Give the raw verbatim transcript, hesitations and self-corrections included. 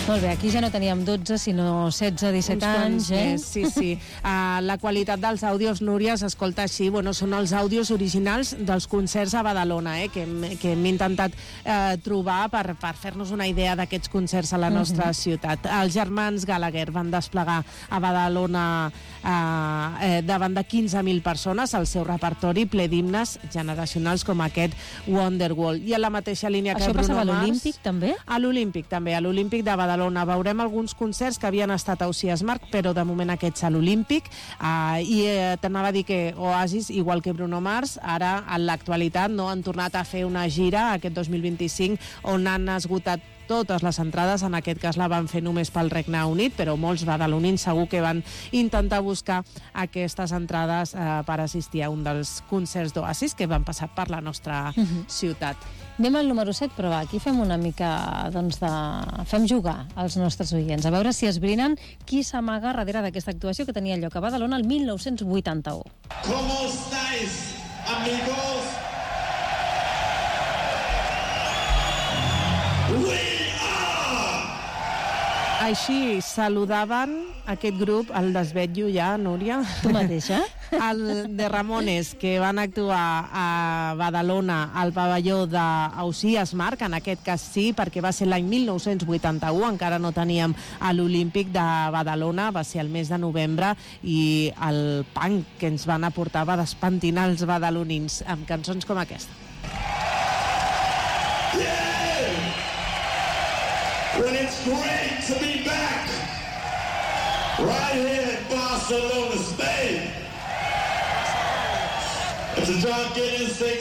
Molt bé, aquí ja no teníem dotze, sinó setze, disset anys, eh? Més, sí, sí. Uh, la qualitat dels àudios, Núria, s'escolta així. Bueno, són els àudios originals dels concerts a Badalona, eh? que, hem, que hem intentat uh, trobar per, per fer-nos una idea d'aquests concerts a la nostra uh -huh. ciutat. Els germans Gallagher van desplegar a Badalona uh, eh, davant de quinze mil persones el seu repertori ple d'himnes generacionals com aquest Wonderwall. I a la mateixa línia que Això Bruno passava a Mars... l'Olímpic, també? A l'Olímpic, també, a l'Olímpic de Badalona. Veurem alguns concerts que havien estat a Ausiàs Marc, però de moment aquests a l'Olímpic. Uh, I eh, t'anava a dir que Oasis, igual que Bruno Mars, ara, en l'actualitat, no han tornat a fer una gira aquest dos mil vint-i-cinc on han esgotat totes les entrades, en aquest cas la van fer només pel Regne Unit, però molts badalonins segur que van intentar buscar aquestes entrades eh, per assistir a un dels concerts d'Oasis que van passar per la nostra uh -huh. ciutat. Anem al número set, però va, aquí fem una mica, doncs, de... fem jugar als nostres oients, a veure si esbrinen qui s'amaga darrere d'aquesta actuació que tenia lloc a Badalona el mil nou-cents vuitanta-u. ¿Cómo estáis, amigos? We Així saludaven aquest grup, el desvetllo ja, Núria. Tu mateixa? El de Ramones, que van actuar a Badalona, al pavelló d'Ausiàs Marc, en aquest cas sí, perquè va ser l'any mil nou-cents vuitanta-u, encara no teníem a l'Olímpic de Badalona, va ser el mes de novembre, i el punk que ens van aportar va despentinar els badalonins amb cançons com aquesta. Well, it's great to be back right here in Barcelona, Spain. It's a John Gideon thing.